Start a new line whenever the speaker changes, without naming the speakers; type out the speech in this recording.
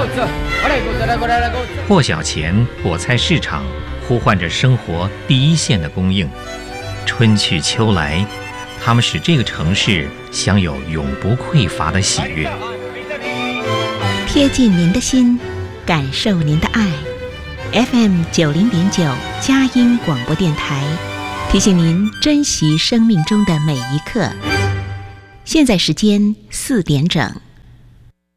破晓前，果菜市场呼唤着生活第一线的供应。春去秋来，它们使这个城市享有永不匮乏的喜悦。
贴近您的心，感受您的爱。FM90.9佳音广播电台，提醒您珍惜生命中的每一刻。现在时间4点整。